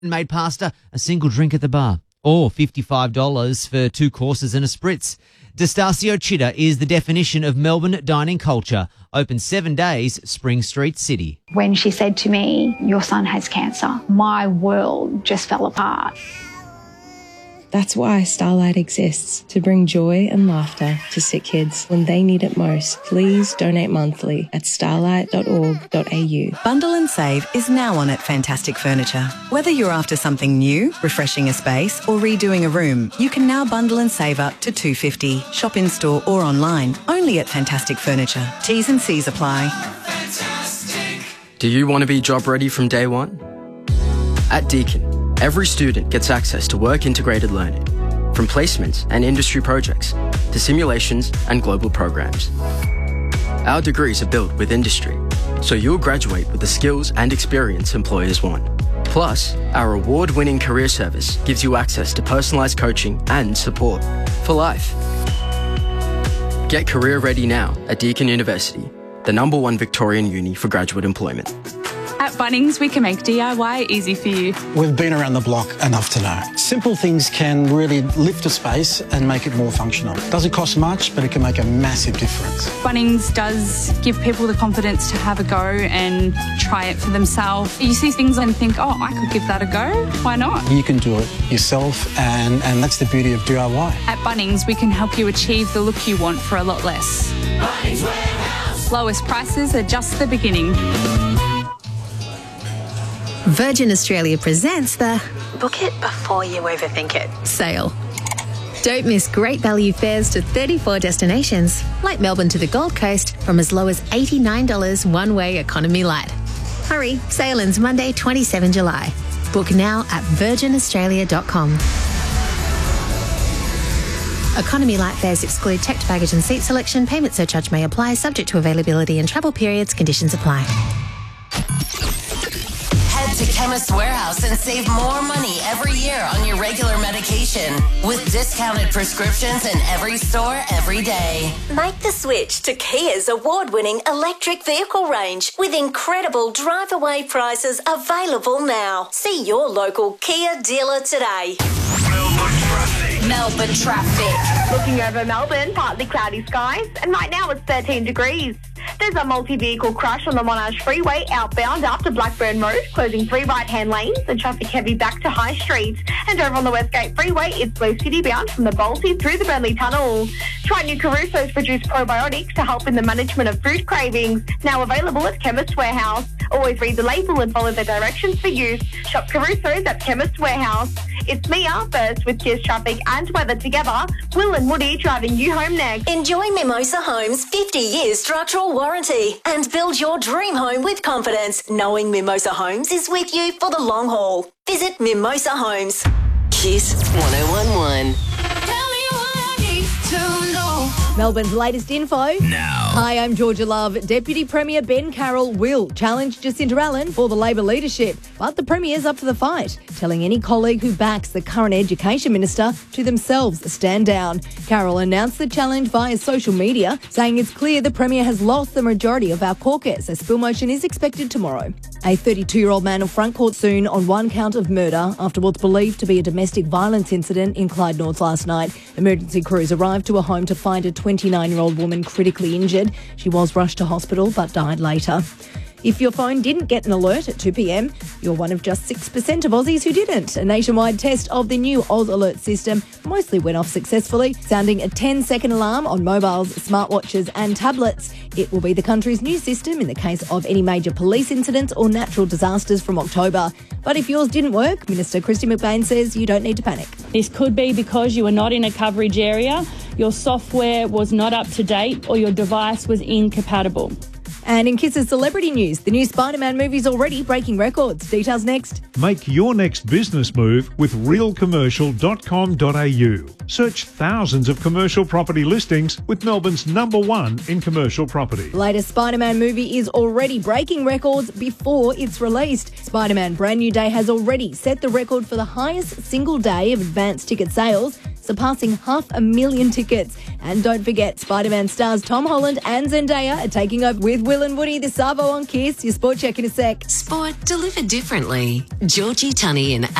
made pasta, a single drink at the bar, or $55 for 2 courses and a spritz. D'Estacio Chitta is the definition of Melbourne dining culture. Open 7 days, Spring Street, City. When she said to me, "Your son has cancer," my world just fell apart. That's why Starlight exists, to bring joy and laughter to sick kids when they need it most. Please donate monthly at starlight.org.au. Bundle and save is now on at Fantastic Furniture. Whether you're after something new, refreshing a space or redoing a room, you can now bundle and save up to $250. Shop in store or online, only at Fantastic Furniture. T's and C's apply. Do you want to be job ready from day one? At Deakin, every student gets access to work-integrated learning, from placements and industry projects to simulations and global programs. Our degrees are built with industry, so you'll graduate with the skills and experience employers want. Plus, our award-winning career service gives you access to personalised coaching and support for life. Get career ready now at Deakin University, the #1 Victorian uni for graduate employment. At Bunnings, we can make DIY easy for you. We've been around the block enough to know. Simple things can really lift a space and make it more functional. Doesn't cost much, but it can make a massive difference. Bunnings does give people the confidence to have a go and try it for themselves. You see things and think, oh, I could give that a go. Why not? You can do it yourself, and that's the beauty of DIY. At Bunnings, we can help you achieve the look you want for a lot less. Bunnings Warehouse. Lowest prices are just the beginning. Virgin Australia presents the Book It Before You Overthink It sale. Don't miss great value fares to 34 destinations, like Melbourne to the Gold Coast, from as low as $89 one-way economy light. Hurry, sale ends Monday, 27 July. Book now at virginaustralia.com. Economy light fares exclude checked baggage and seat selection. Payment surcharge may apply, subject to availability and travel periods. Conditions apply. Head to Chemist Warehouse and save more money every year on your regular medication with discounted prescriptions in every store every day. Make the switch to Kia's award-winning electric vehicle range with incredible drive-away prices available now. See your local Kia dealer today. Melbourne traffic. Looking over Melbourne, partly cloudy skies, and right now it's 13 degrees. There's a multi-vehicle crash on the Monash Freeway outbound after Blackburn Road, closing 3 right-hand lanes and traffic heavy back to High Street. And over on the Westgate Freeway, it's Blue City bound from the Balti through the Burnley Tunnel. Try new Caruso's produce probiotics to help in the management of food cravings. Now available at Chemist Warehouse. Always read the label and follow the directions for use. Shop Caruso's at Chemist Warehouse. It's Mia, first with Kia's traffic and weather together. Will and Woody driving you home next. Enjoy Mimosa Homes' 50-year structural warranty and build your dream home with confidence, knowing Mimosa Homes is with you for the long haul. Visit Mimosa Homes. Kiss 1011. Melbourne's latest info. Now. Hi, I'm Georgia Love. Deputy Premier Ben Carroll will challenge Jacinta Allen for the Labor leadership, but the Premier's up for the fight, telling any colleague who backs the current Education Minister to themselves stand down. Carroll announced the challenge via social media, saying it's clear the Premier has lost the majority of our caucus. A spill motion is expected tomorrow. A 32-year-old man in front court soon on 1 count of murder after what's believed to be a domestic violence incident in Clyde North last night. Emergency crews arrived to a home to find a 29-year-old woman critically injured. She was rushed to hospital but died later. If your phone didn't get an alert at 2 p.m, you're one of just 6% of Aussies who didn't. A nationwide test of the new Oz Alert system mostly went off successfully, sounding a 10-second alarm on mobiles, smartwatches and tablets. It will be the country's new system in the case of any major police incidents or natural disasters from October. But if yours didn't work, Minister Christy McBain says you don't need to panic. This could be because you are not in a coverage area, your software was not up to date or your device was incompatible. And in Kiss's celebrity news, the new Spider-Man movie is already breaking records. Details next. Make your next business move with realcommercial.com.au. Search thousands of commercial property listings with Melbourne's #1 in commercial property. The latest Spider-Man movie is already breaking records before it's released. Spider-Man Brand New Day has already set the record for the highest single day of advance ticket sales surpassing 500,000 tickets. And don't forget, Spider-Man stars Tom Holland and Zendaya are taking over with Will and Woody this Savo on Kiss. Your sport check in a sec. Sport delivered differently. Georgie Tunney and